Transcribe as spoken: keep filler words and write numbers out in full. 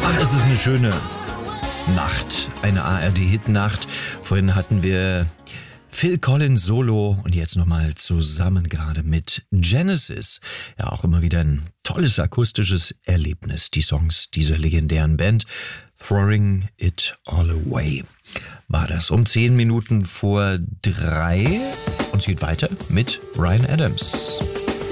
Ach, es ist eine schöne Nacht, eine A R D-Hit-Nacht. Vorhin hatten wir Phil Collins Solo und jetzt nochmal zusammen gerade mit Genesis. Ja, auch immer wieder ein tolles akustisches Erlebnis, die Songs dieser legendären Band. Throwing It All Away war das um zehn Minuten vor drei und es geht weiter mit Ryan Adams.